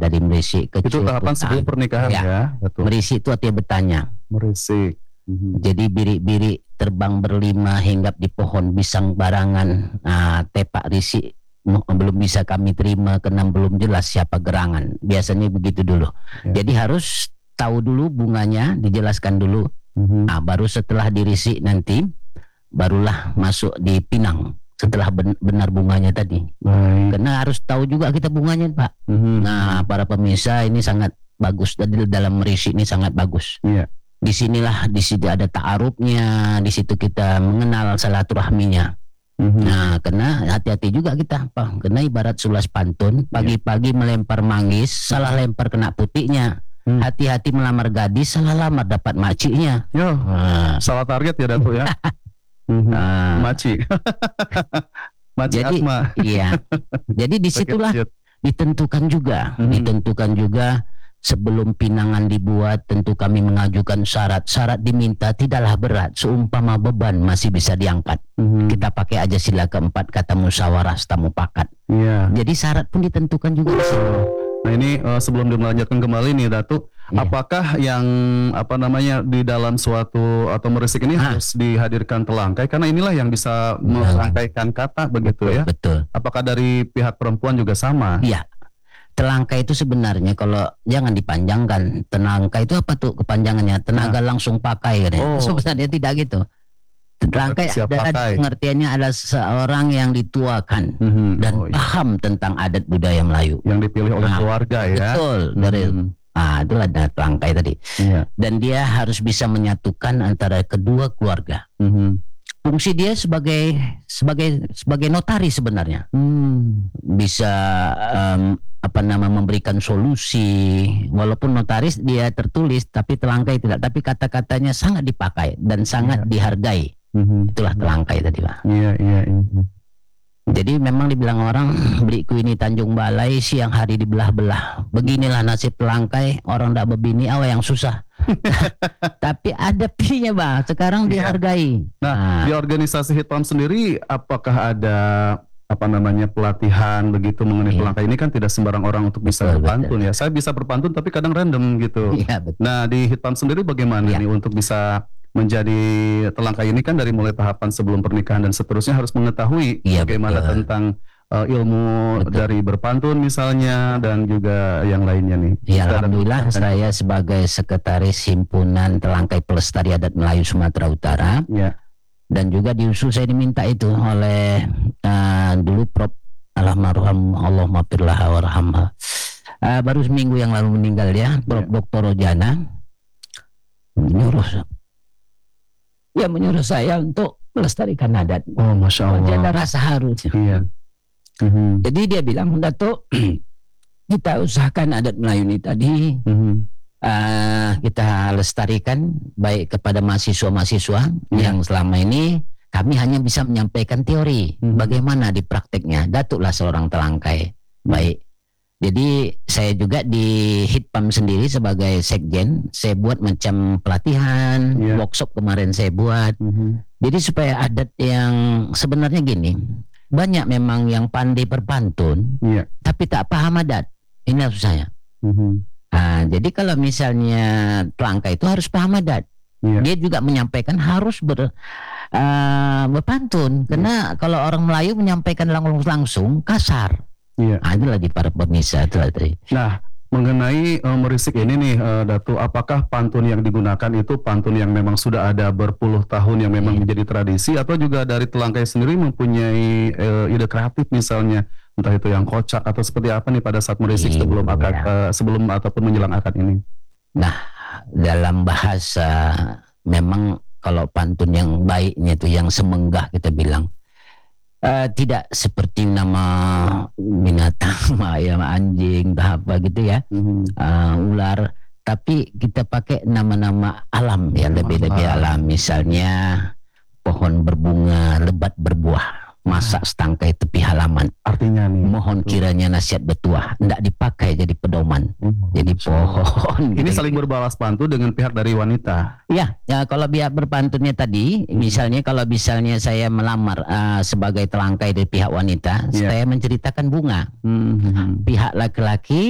dari merisik kecil. Itu tahapan sebelum pernikahan ya. Betul. Merisik itu artinya bertanya. Merisik. Jadi birik-birik terbang berlima hinggap di pohon pisang barangan. Tepak risik belum bisa kami terima karena belum jelas siapa gerangan. Biasanya begitu dulu. Jadi harus tahu dulu bunganya, dijelaskan dulu. Baru setelah dirisik nanti barulah masuk di pinang. Setelah benar bunganya tadi. Karena harus tahu juga kita bunganya, Pak. Nah, para pemirsa, ini sangat bagus. Dalam merisik ini sangat bagus. Di situ ada ta'arufnya, di situ kita mengenal silaturahminya. Nah, karena hati-hati juga kita, Pak. Karena ibarat sulas pantun, pagi-pagi melempar manggis, salah lempar kena putihnya. Hati-hati melamar gadis, salah lamar dapat maciknya. Salah target ya, Datuk ya. Maci. Maci Asma. Iya. Jadi disitulah ditentukan juga sebelum pinangan dibuat tentu kami mengajukan syarat. Syarat diminta tidaklah berat, seumpama beban masih bisa diangkat. Kita pakai aja sila keempat kata musyawarah mufakat. Jadi syarat pun ditentukan juga di situ. Nah ini sebelum dimelanjutkan kembali nih Datuk, apakah yang di dalam suatu atau merisik ini harus dihadirkan telangkai, karena inilah yang bisa merangkaikan kata begitu ya? Betul. Apakah dari pihak perempuan juga sama? Iya. Telangkai itu sebenarnya kalau jangan dipanjangkan. Telangkai itu apa tuh kepanjangannya? Tenaga langsung pakai kan? Sebenarnya tidak gitu. Telangkai adalah pengertiannya adalah seorang yang dituakan dan paham tentang adat budaya Melayu. Yang dipilih oleh keluarga ya. Betul. Itulah telangkai tadi. Dan dia harus bisa menyatukan antara kedua keluarga. Fungsi dia sebagai notaris sebenarnya. Bisa memberikan solusi, walaupun notaris dia tertulis tapi telangkai tidak, tapi kata-katanya sangat dipakai dan sangat dihargai. Itulah telangkai tadi, Pak. Jadi memang dibilang orang beli kuini Tanjung Balai siang hari dibelah-belah. Beginilah nasib telangkai, orang tidak berbini yang susah. Tapi ada pilihnya, Bang. Sekarang dihargai. Nah, di organisasi Hitam sendiri apakah ada pelatihan begitu mengenai telangkai ini? Kan tidak sembarang orang untuk bisa berpantun ya. Saya bisa berpantun tapi kadang random gitu. Nah, di Hitam sendiri bagaimana nih untuk bisa menjadi telangkai ini? Kan dari mulai tahapan sebelum pernikahan dan seterusnya harus mengetahui bagaimana tentang ilmu dari berpantun misalnya dan juga yang lainnya nih. Alhamdulillah saya sebagai sekretaris himpunan Telangkai Pelestari Adat Melayu Sumatera Utara. Dan juga di USU saya diminta itu oleh dulu Prof. Almarhum Allah maafirlah warhamha. Baru seminggu yang lalu meninggal ya, Prof. Dr. Rojana menyuruh saya untuk melestarikan adat. Masya Allah. Ada rasa haru. Jadi dia bilang, Datuk, kita usahakan adat Melayu ini tadi kita lestarikan baik kepada mahasiswa-mahasiswa yang selama ini kami hanya bisa menyampaikan teori, bagaimana di prakteknya. Datuklah seorang telangkai. Baik. Jadi saya juga di Hitpam sendiri sebagai sekjen, saya buat macam pelatihan, workshop kemarin saya buat. Jadi supaya adat yang sebenarnya gini, banyak memang yang pandai berpantun, tapi tak paham adat. Ini susahnya. Jadi kalau misalnya telangkai itu harus paham adat. Dia juga menyampaikan harus berpantun, karena kalau orang Melayu menyampaikan langsung kasar. Itulah di para pemirsa tadi. Nah, mengenai merisik ini nih, Datuk, apakah pantun yang digunakan itu pantun yang memang sudah ada berpuluh tahun yang memang menjadi tradisi, atau juga dari telangkai sendiri mempunyai ide kreatif misalnya, entah itu yang kocak atau seperti apa nih pada saat merisik sebelum ataupun menjelang akad ini? Nah, dalam bahasa memang kalau pantun yang baiknya itu yang semenggah kita bilang. Tidak seperti nama binatang, anjing, apa gitu ya, ular. Tapi kita pakai nama-nama alam yang lebih-lebih alam. Misalnya pohon berbunga, lebat berbuah, masak setangkai tepi halaman. Artinya nih, mohon kiranya nasihat betuah tidak dipakai jadi pedoman. Jadi pohon. Ini saling berbalas pantun dengan pihak dari wanita. Ya, kalau pihak berpantunnya tadi, misalnya kalau misalnya saya melamar sebagai telangkai dari pihak wanita, saya menceritakan bunga. Pihak laki-laki